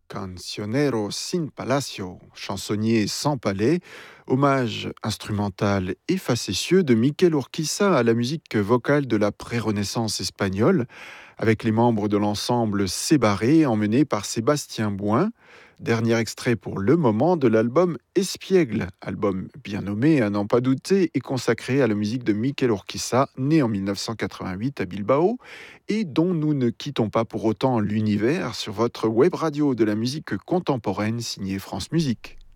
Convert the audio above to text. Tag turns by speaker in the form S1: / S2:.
S1: Cancionero sin palacio, chansonnier sans palais, hommage instrumental et facétieux de Miquel Urquiza à la musique vocale de la pré-Renaissance espagnole, avec les membres de l'ensemble Sébarré emmenés par Sébastien Bouin. Dernier extrait pour le moment de l'album Espiègle, album bien nommé à n'en pas douter et consacré à la musique de Miquel Urquiza, né en 1988 à Bilbao, et dont nous ne quittons pas pour autant l'univers sur votre web radio de la musique contemporaine signée France Musique.